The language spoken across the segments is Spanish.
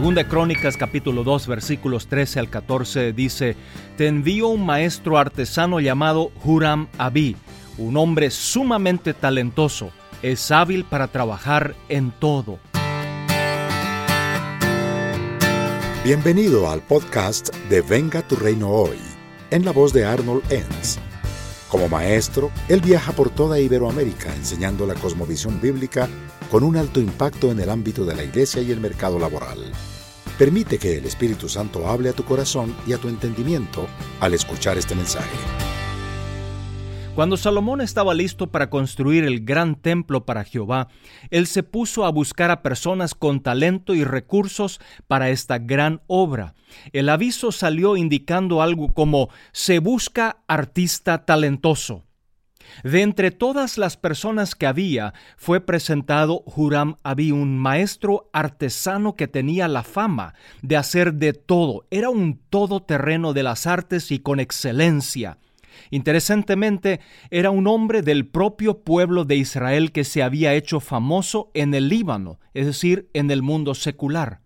Segunda de Crónicas, capítulo 2, versículos 13 al 14, dice: Te envío un maestro artesano llamado Huram-Abí, un hombre sumamente talentoso, es hábil para trabajar en todo. Bienvenido al podcast de Venga tu Reino Hoy, en la voz de Arnold Enns. Como maestro, él viaja por toda Iberoamérica enseñando la cosmovisión bíblica con un alto impacto en el ámbito de la iglesia y el mercado laboral. Permite que el Espíritu Santo hable a tu corazón y a tu entendimiento al escuchar este mensaje. Cuando Salomón estaba listo para construir el gran templo para Jehová, él se puso a buscar a personas con talento y recursos para esta gran obra. El aviso salió indicando algo como: se busca artista talentoso. De entre todas las personas que había, fue presentado Huram-Abí, un maestro artesano que tenía la fama de hacer de todo. Era un todoterreno de las artes y con excelencia. Interesantemente, era un hombre del propio pueblo de Israel que se había hecho famoso en el Líbano, es decir, en el mundo secular.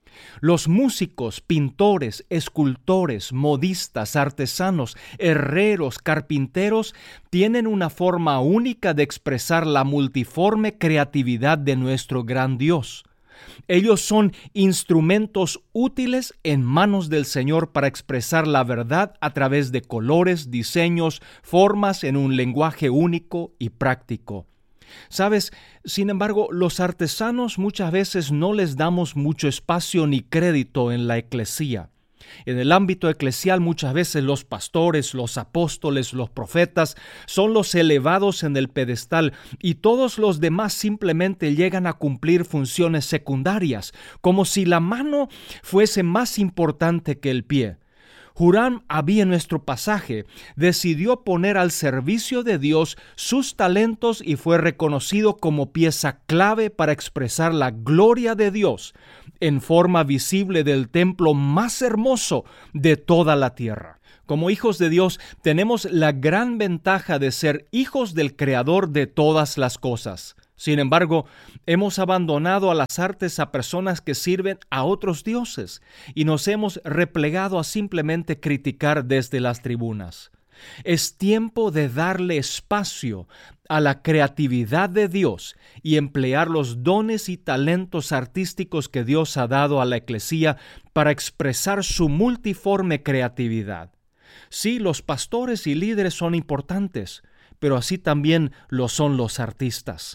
Los músicos, pintores, escultores, modistas, artesanos, herreros, carpinteros tienen una forma única de expresar la multiforme creatividad de nuestro gran Dios. Ellos son instrumentos útiles en manos del Señor para expresar la verdad a través de colores, diseños, formas en un lenguaje único y práctico. ¿Sabes? Sin embargo, los artesanos muchas veces no les damos mucho espacio ni crédito en la eclesía. En el ámbito eclesial muchas veces los pastores, los apóstoles, los profetas son los elevados en el pedestal y todos los demás simplemente llegan a cumplir funciones secundarias, como si la mano fuese más importante que el pie. Huram-Abí, en nuestro pasaje, decidió poner al servicio de Dios sus talentos y fue reconocido como pieza clave para expresar la gloria de Dios en forma visible del templo más hermoso de toda la tierra. Como hijos de Dios, tenemos la gran ventaja de ser hijos del Creador de todas las cosas. Sin embargo, hemos abandonado a las artes a personas que sirven a otros dioses y nos hemos replegado a simplemente criticar desde las tribunas. Es tiempo de darle espacio a la creatividad de Dios y emplear los dones y talentos artísticos que Dios ha dado a la eclesía para expresar su multiforme creatividad. Sí, los pastores y líderes son importantes, pero así también lo son los artistas.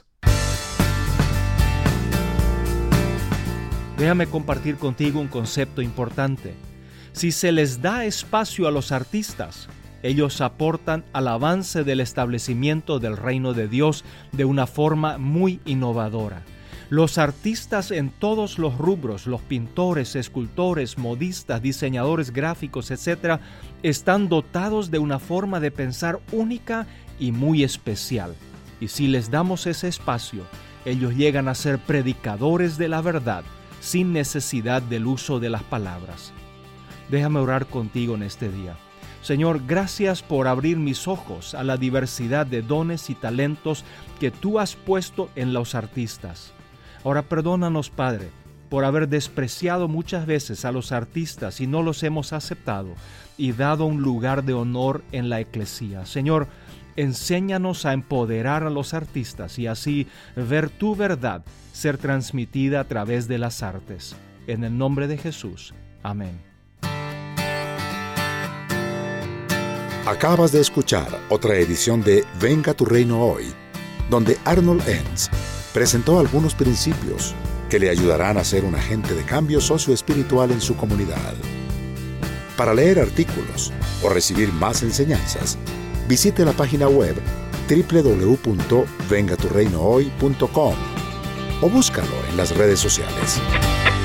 Déjame compartir contigo un concepto importante. Si se les da espacio a los artistas, ellos aportan al avance del establecimiento del reino de Dios de una forma muy innovadora. Los artistas en todos los rubros, los pintores, escultores, modistas, diseñadores gráficos, etc., están dotados de una forma de pensar única y muy especial. Y si les damos ese espacio, ellos llegan a ser predicadores de la verdad, sin necesidad del uso de las palabras. Déjame orar contigo en este día. Señor, gracias por abrir mis ojos a la diversidad de dones y talentos que tú has puesto en los artistas. Ahora perdónanos, Padre, por haber despreciado muchas veces a los artistas y no los hemos aceptado y dado un lugar de honor en la eclesía. Señor, enséñanos a empoderar a los artistas y así ver tu verdad ser transmitida a través de las artes. En el nombre de Jesús. Amén. Acabas de escuchar otra edición de Venga tu Reino Hoy, donde Arnold Enns presentó algunos principios que le ayudarán a ser un agente de cambio socioespiritual en su comunidad. Para leer artículos o recibir más enseñanzas, visite la página web www.vengaturreinohoy.com o búscalo en las redes sociales.